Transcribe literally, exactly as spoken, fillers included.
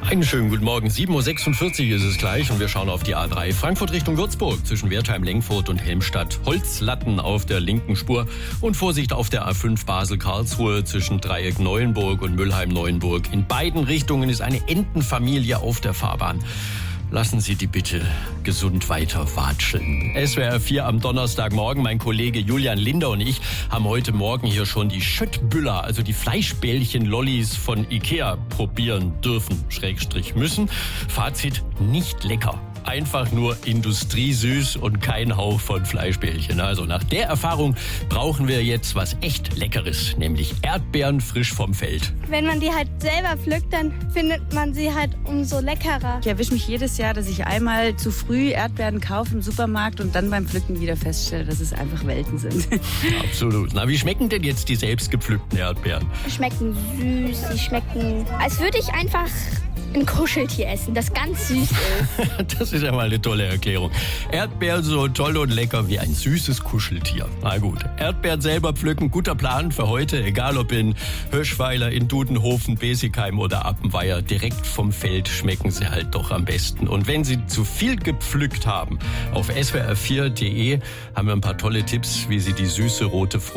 Einen schönen guten Morgen. sieben Uhr sechsundvierzig ist es gleich und wir schauen auf die A drei. Frankfurt Richtung Würzburg zwischen Wertheim, Lengfurt und Helmstadt. Holzlatten auf der linken Spur und Vorsicht auf der A fünf Basel-Karlsruhe zwischen Dreieck Neuenburg und Müllheim-Neuenburg. In beiden Richtungen ist eine Entenfamilie auf der Fahrbahn. Lassen Sie die bitte gesund weiter watscheln. S W R vier am Donnerstagmorgen. Mein Kollege Julian Linder und ich haben heute Morgen hier schon die Schöttbüller, also die Fleischbällchen-Lollis von Ikea probieren dürfen, Schrägstrich müssen. Fazit, nicht lecker. Einfach nur industriesüß und kein Hauch von Fleischbällchen. Also nach der Erfahrung brauchen wir jetzt was echt Leckeres, nämlich Erdbeeren frisch vom Feld. Wenn man die halt selber pflückt, dann findet man sie halt umso leckerer. Ich erwische mich jedes Jahr, dass ich einmal zu früh Erdbeeren kaufe im Supermarkt und dann beim Pflücken wieder feststelle, dass es einfach Welten sind. Absolut. Na, wie schmecken denn jetzt die selbst gepflückten Erdbeeren? Die schmecken süß, die schmecken, als würde ich einfach ein Kuscheltier essen, das ganz süß ist. Das ist ja mal eine tolle Erklärung. Erdbeeren so toll und lecker wie ein süßes Kuscheltier. Na gut, Erdbeeren selber pflücken, guter Plan für heute. Egal ob in Hirschweiler, in Dudenhofen, Besigheim oder Appenweier. Direkt vom Feld schmecken sie halt doch am besten. Und wenn Sie zu viel gepflückt haben, auf S W R vier punkt de haben wir ein paar tolle Tipps, wie Sie die süße rote Frucht